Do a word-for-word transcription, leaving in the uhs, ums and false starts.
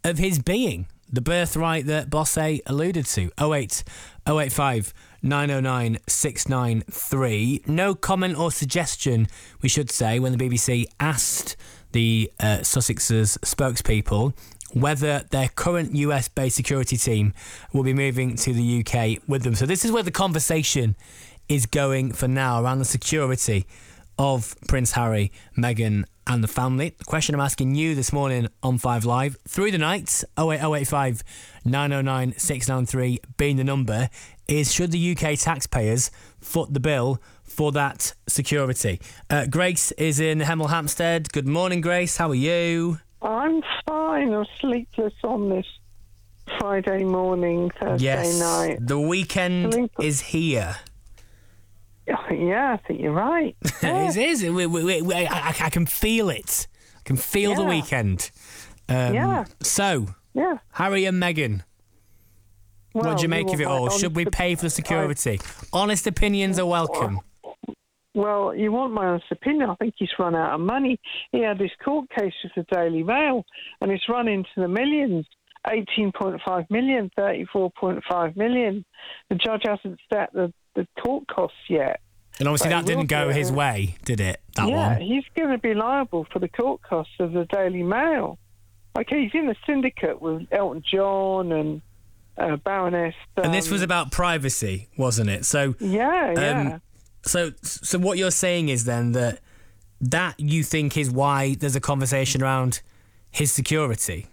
of his being, the birthright that Bosse alluded to. oh eight oh eight five nine oh nine six nine three. No comment or suggestion, we should say, when the B B C asked the uh, Sussex's spokespeople whether their current U S-based security team will be moving to the U K with them. So this is where the conversation is going for now, around the security of Prince Harry, Meghan and the family. The question I'm asking you this morning on Five Live, through the night, oh eight oh eight five nine oh nine six nine three being the number, is should the U K taxpayers foot the bill for that security? Uh, Grace is in Hemel Hempstead. Good morning, Grace. How are you? I'm fine. I'm sleepless on this Friday morning, Thursday yes, night. The weekend Sleep- is here. Yeah, I think you're right. Yeah. it is. We, we, we, I, I can feel it. I can feel yeah. the weekend. Um, yeah. So, yeah. Harry and Meghan, Well, what do you make you of it want my all? Should we honest pay for the security? I, honest opinions are welcome. Well, you want my honest opinion? I think he's run out of money. He had this court case with the Daily Mail, and it's run into the millions. eighteen point five million, thirty-four point five million. The judge hasn't set the, the court costs yet. And obviously but that didn't go his way, did it? That yeah, one? he's going to be liable for the court costs of the Daily Mail. Okay, he's in a syndicate with Elton John and uh, Baroness. Um, and this was about privacy, wasn't it? So yeah, yeah. Um, so, so what you're saying is then that that you think is why there's a conversation around his security.